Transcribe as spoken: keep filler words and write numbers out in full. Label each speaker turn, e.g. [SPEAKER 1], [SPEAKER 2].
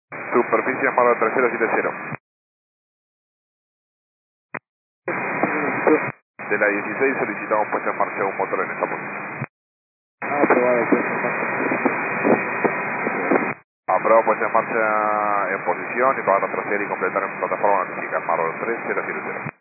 [SPEAKER 1] Superficie Maro tres cero siete cero. De la dieciséis solicitamos puesta en marcha un motor en esta posición.
[SPEAKER 2] Aprobado, puesta en marcha.
[SPEAKER 1] Aprobado puesta en marcha en posición y para retroceder y completar en plataforma notificar Maro tres cero siete cero.